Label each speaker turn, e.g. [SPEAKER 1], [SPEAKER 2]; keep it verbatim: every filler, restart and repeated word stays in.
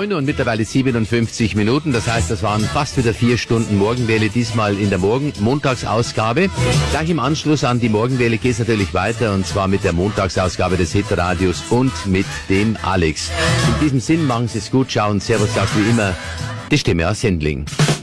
[SPEAKER 1] neun Uhr und mittlerweile siebenundfünfzig Minuten. Das heißt, das waren fast wieder vier Stunden Morgenwelle, diesmal in der Morgen Montagsausgabe. Gleich im Anschluss an die Morgenwelle geht es natürlich weiter, und zwar mit der Montagsausgabe des Hitradios und mit dem Alex. In diesem Sinn, machen Sie es gut, schauen, Servus, sagt wie immer die Stimme aus Sendling.